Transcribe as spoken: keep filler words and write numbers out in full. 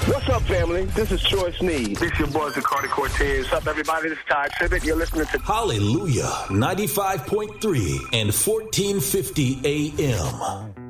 What's up, family? This is Troy Sneed. This your boy, Zacardi Cortez. What's up, everybody? This is Ty Tribbett. You're listening to Hallelujah, ninety-five point three and fourteen fifty A M.